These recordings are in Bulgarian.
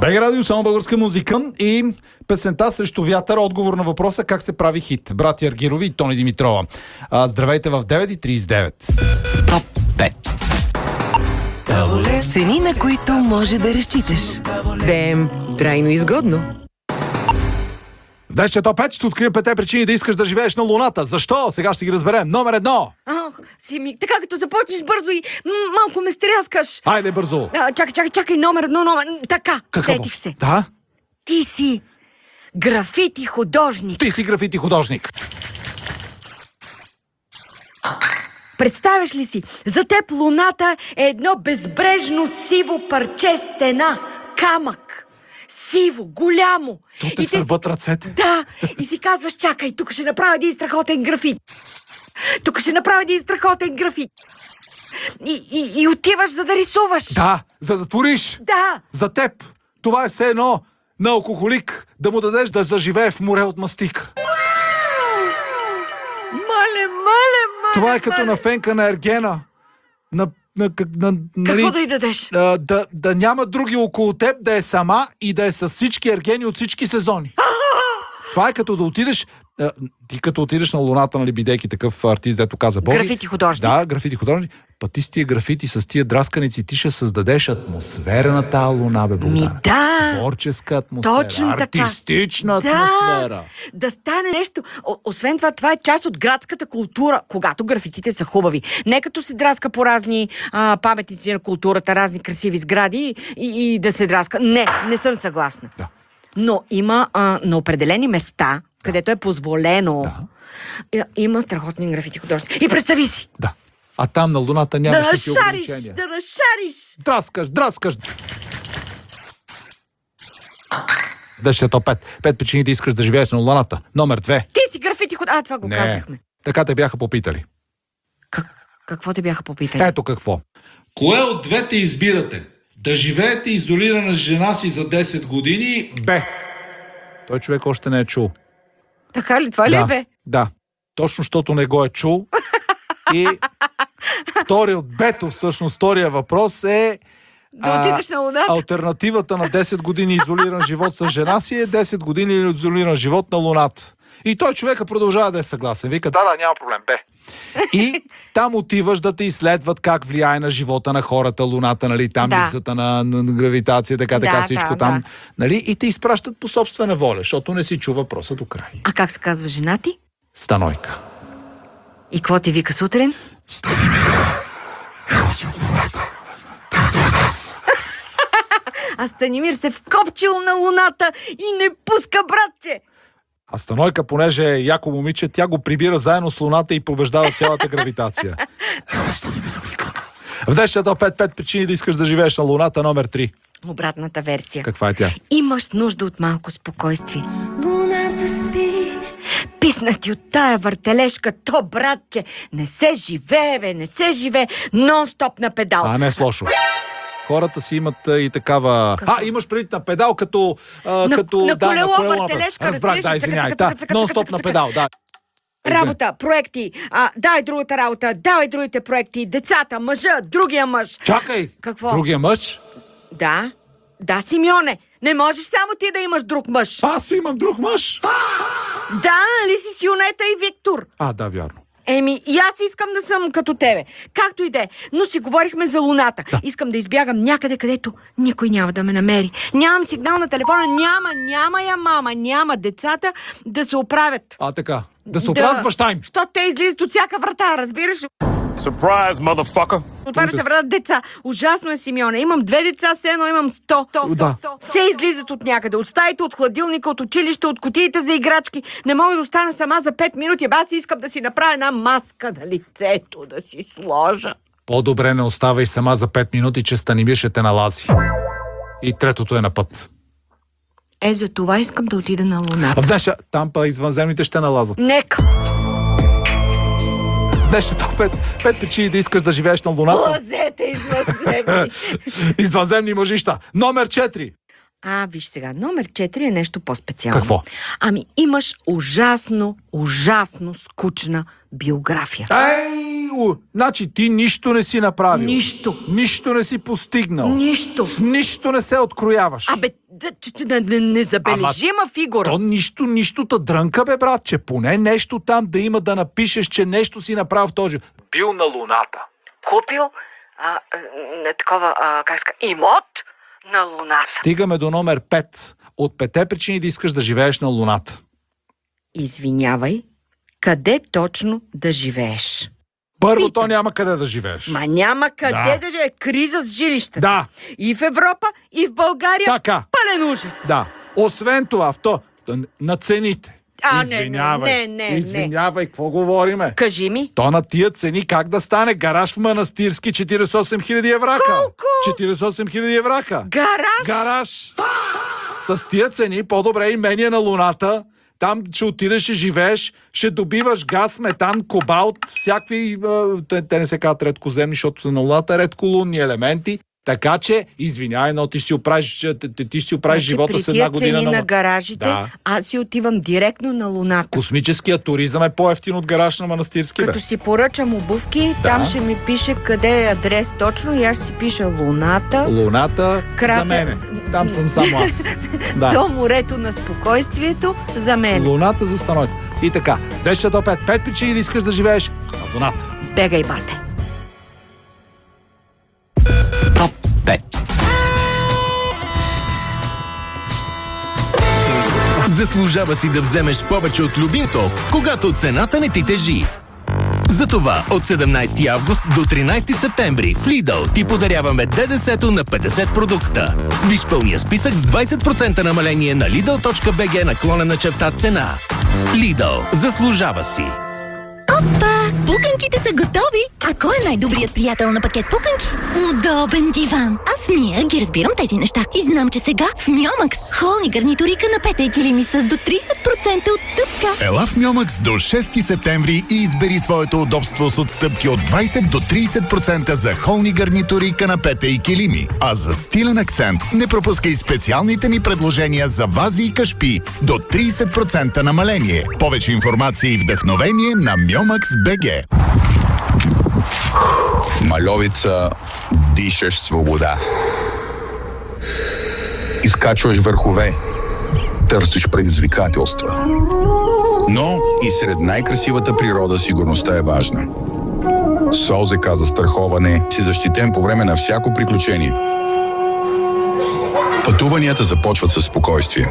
БГ Радио, само българска музика и песента "Срещу вятъра", отговор на въпроса как се прави хит. Братя Аргирови и Тони Димитрова. Здравейте в 9:39. Топ 5. Цени, на които може да разчиташ. Да е трайно изгодно. Днес ще топ 5 ще открием 5 причини да искаш да живееш на Луната. Защо? Сега ще ги разберем. Номер 1. Сими, така като започнеш бързо и малко ме стряскаш. Айде бързо. Чакай, номер 1. Така, Какво? сетих се. Да? Ти си графити художник. Ти си графити художник. Представяш ли си? За теб Луната е едно безбрежно сиво парче стена, камък. Сиво, голямо. То те сърбат ръцете. Да, и си казваш, чакай, тук ще направя един страхотен графит. Тук ще направя един страхотен графит. И отиваш за да рисуваш. Да, за да твориш. Да. За теб. Това е все едно на алкохолик да му дадеш да заживее в море от мастика. Мале. Това е като на Фенка на Ергена. Какво да й дадеш? Да няма други около теб, да е сама и да е с всички ергени от всички сезони. Това е като да отидеш... Ти като отидеш на Луната, нали, бидейки такъв артист, дето каза Боги. Графити художник. Да, графити художник. Па ти с тия графити, с тия драсканици, ти ще създадеш атмосфера на тази Луна, бе, Богдана. Да. Творческа атмосфера. Точно така. Артистична атмосфера. Да стане нещо. Освен това е част от градската култура, когато графитите са хубави. Не като се драска по разни паметници на културата, разни красиви сгради и да се драска. Не съм съгласна. Да. Но има на определени места, където е позволено, има страхотни графити художници. И представи си! Да. А там на Луната нямаш такива разшариш, ограничения. да разшариш! Драскаш. Дъжте топ 5. 5 причини да искаш да живееш на Луната. Номер 2. Ти си графити художник. Това го казахме. Така те бяха попитали. Какво те бяха попитали? Ето какво. Кое от двете избирате? Да живеете изолирана с жена си за 10 години? Б. Той човек още не е чул. Така ли? Това ли е, бе? Да. Точно, защото не го е чул. И втория въпрос е... Да отидеш на Луната. Алтернативата на 10 години изолиран живот с жена си е 10 години изолиран живот на Луната. И той човека продължава да е съгласен. Вика, да, няма проблем, бе. И там отиваш да те изследват как влияе на живота на хората Луната, нали, там липсата на гравитация, така всичко там. Нали, и те изпращат по собствена воля, защото не си чу въпроса до край. А как се казва жена ти? Станойка. И какво ти вика сутрин? Станимир, ево си от Луната. А Станимир се вкопчил на Луната и не пуска, братче! А Станойка, понеже е яко момиче, тя го прибира заедно с Луната и побеждава цялата гравитация. В днешния топ 5 причини да искаш да живееш на Луната, номер 3. Обратната версия. Каква е тя? Имаш нужда от малко спокойствие. Луната спи. Писна ти от тая въртележка, то, братче, не се живее, бе, не се живее. Нон-стоп на педал. Не е с лошо. Хората си имат и такава... Имаш предвид на педал като... на колело, въртележка, разбрах, да, извиняй. Нон-стоп на педал, да. Работа, проекти, дай другата работа, давай другите проекти, децата, мъжа, другия мъж. Чакай! Какво? Другия мъж? Да, Симеоне, не можеш само ти да имаш друг мъж. Аз имам друг мъж? Да, нали си Сионета и Виктор? Да, вярно. И аз искам да съм като тебе. Както и да е. Но си говорихме за Луната. Да. Искам да избягам някъде, където никой няма да ме намери. Нямам сигнал на телефона, няма я мама, няма децата да се оправят. Така. Да се оправят с баща им. Що те излизат от всяка врата, разбираш? Surprise, motherfucker! Отваря се врата деца. Ужасно е, Симеоне. Имам 2 деца, все едно имам 100. Да. Все излизат от някъде. От стаите, от хладилника, от училище, от кутиите за играчки. Не мога да остана сама за 5 минути. Аз искам да си направя една маска на лицето, да си сложа. По-добре не оставай сама за 5 минути, че Станимир ще те налази. И третото е на път. За това искам да отида на Луната. Там па извънземните ще налазат. Нека! Днешния топ 5 причини да искаш да живееш на Луната. Лазете извънземни! Извънземни мъжища. Номер 4. Виж сега, номер 4 е нещо по-специално. Какво? Имаш ужасно скучна биография. Значи ти нищо не си направил. Нищо. Нищо не си постигнал. Нищо. С нищо не се открояваш. Незабележима фигура. То нищо та дрънка, бе, братче. Поне нещо там да има да напишеш, че нещо си направил в този. Бил на Луната. Купил такова, имот на Луната. Стигаме до номер 5. От 5 причини да искаш да живееш на Луната. Извинявай, къде точно да живееш? Първо, то няма къде да живееш. Ма няма къде да живее. Криза с жилищата. Да. И в Европа, и в България. Така. Пълен ужас. Да. Освен това, на цените. Не. Извинявай, какво говориме? Кажи ми. То на тия цени как да стане? Гараж в Манастирски 48 000 еврака. Колко? 48 000 еврака. Гараж? С тия цени по-добре имение на Луната. Там ще отидеш и живееш, ще добиваш газ, метан, кобалт, всякакви, те не се казват редкоземни, защото са на Луната редколунни елементи. Така че, извинявай, но ти ще си оправиш живота с една година. При тия цени на гаражите, аз си отивам директно на Луната. Космическият туризъм е по-евтин от гараж на Манастирски. Като си поръчам обувки, там ще ми пише къде е адрес точно и аз ще си пиша Луната. Луната за мене. Там съм само аз. До морето на спокойствието за мен. Луната за станойка. И така, 10 до 5. 5 причини да искаш да живееш на Луната. Бегай, бате. Топ 5. Заслужава си да вземеш повече от любимто, когато цената не ти тежи. Затова от 17 август до 13 септември в Lidl ти подаряваме ДДС-то на 50 продукта. Виж пълния списък с 20% намаление на lidl.bg/цена. Lidl. Заслужава си. Опа! Пуканките са готови! А кой е най-добрият приятел на пакет пуканки? Удобен диван! Аз Мия ги разбирам тези неща и знам, че сега в Мьомакс холни гарнитури, канапета и килими с до 30% отстъпка. Ела в Мьомакс до 6 септември и избери своето удобство с отстъпки от 20 до 30% за холни гарнитури, канапета и килими. А за стилен акцент не пропускай специалните ни предложения за вази и кашпи с до 30% намаление. Повече информация и вдъхновение на Мьомакс БГ. В Мальовица дишаш свобода. Изкачваш върхове, търсиш предизвикателства. Но и сред най-красивата природа сигурността е важна. С ОЗК застраховане си защитен по време на всяко приключение. Пътуванията започват със спокойствие.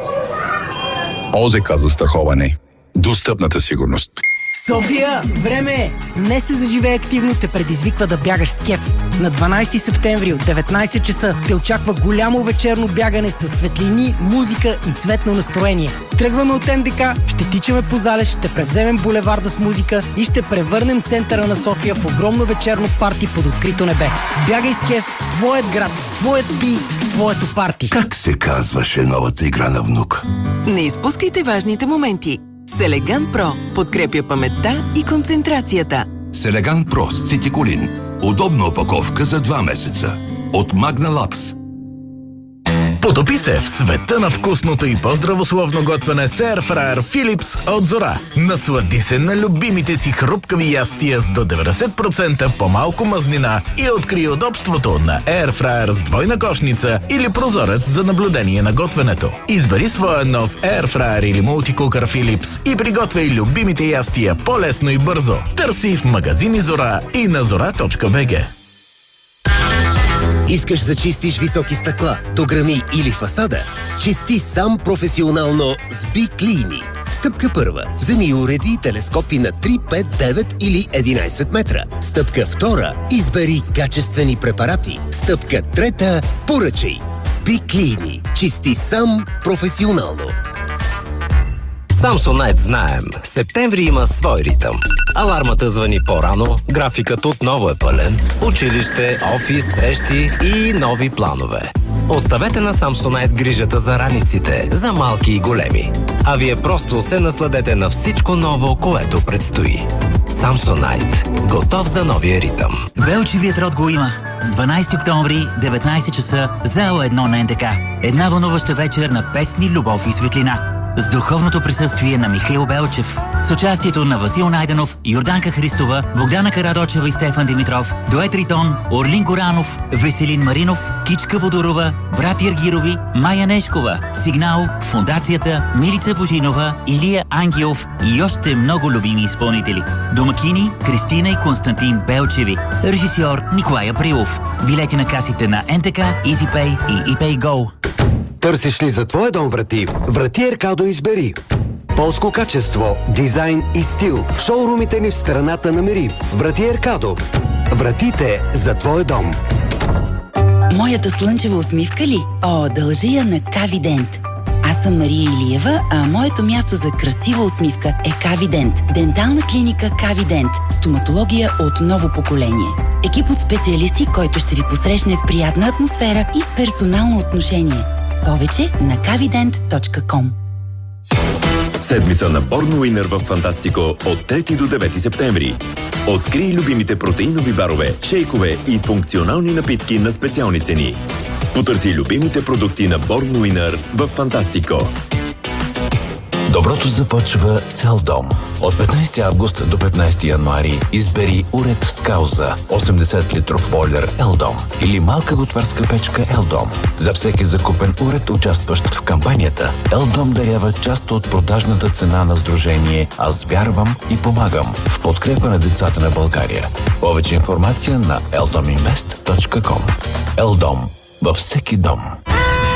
ОЗК застраховане. Достъпната сигурност. София, време е! Днес се заживее активно те предизвиква да бягаш с кеф. На 12 септември от 19 часа те очаква голямо вечерно бягане с светлини, музика и цветно настроение. Тръгваме от НДК, ще тичаме по залез, ще превземем булеварда с музика и ще превърнем центъра на София в огромно вечерно парти под открито небе. Бягай с кеф, твоят град, твоят бит, твоето парти. Как се казваше новата игра на внук? Не изпускайте важните моменти. Селеган Про подкрепя паметта и концентрацията. Селеган Про с цитиколин. Удобна опаковка за 2 месеца. От Magna Labs. Потопи се в света на вкусното и по-здравословно готвене с Airfryer Philips от Зора. Наслади се на любимите си хрупкави ястия с до 90% по-малко мазнина и откри удобството на Airfryer с двойна кошница или прозорец за наблюдение на готвенето. Избери своя нов Airfryer или мултикукър Philips и приготвяй любимите ястия по-лесно и бързо. Търси в магазини Зора и на zora.bg. Искаш да чистиш високи стъкла, дограми или фасада? Чисти сам професионално с BiClean. Стъпка първа. Вземи и уреди телескопи на 3, 5, 9 или 11 метра. Стъпка втора. Избери качествени препарати. Стъпка трета. Поръчай. BiClean. Чисти сам професионално. Samsonite знаем. Септември има свой ритъм. Алармата звъни по-рано, графикът отново е пълен, училище, офис, срещи и нови планове. Оставете на Samsonite грижата за раниците, за малки и големи. А вие просто се насладете на всичко ново, което предстои. Samsonite. Готов за новия ритъм. Велчевият род го има. 12 октомври, 19 часа, зала 1 на НДК. Една вълнуваща вечер на песни, любов и светлина. с духовното присъствие на Михаил Белчев, с участието на Васил Найденов, Йорданка Христова, Богдана Карадочева и Стефан Димитров, Дует Ритон, Орлин Горанов, Веселин Маринов, Кичка Бодорова, брат Ергирови, Майя Нешкова, Сигнал, Фондацията, Милица Божинова, Илия Ангелов и още много любими изпълнители. Домакини Кристина и Константин Белчеви. Режисьор Николай Априлов. Билети на касите на НТК, EasyPay и ePayGo. Търсиш ли за твоя дом врати? Врати Еркадо избери. Полско качество, дизайн и стил. Шоурумите ни в страната намери. Врати Еркадо. Вратите за твоя дом. Моята слънчева усмивка ли? О, дължи я на Кавидент. Аз съм Мария Илиева, а моето място за красива усмивка е Кавидент. Дентална клиника Кавидент. Стоматология от ново поколение. Екип от специалисти, който ще ви посрещне в приятна атмосфера и с персонално отношение. Повече на kavident.com. Седмица на Born Winner в Фантастико от 3 до 9 септември. Открий любимите протеинови барове, шейкове и функционални напитки на специални цени. Потърси любимите продукти на Born Winner в Фантастико. Доброто започва с Елдом. От 15 август до 15 януари избери уред с кауза, 80 литров бойлер Елдом или малка готварска печка Елдом. За всеки закупен уред, участващ в кампанията, Елдом дарява част от продажната цена на сдружение Аз вярвам и помагам в подкрепа на децата на България. Повече информация на eldominvest.com. Елдом във всеки дом.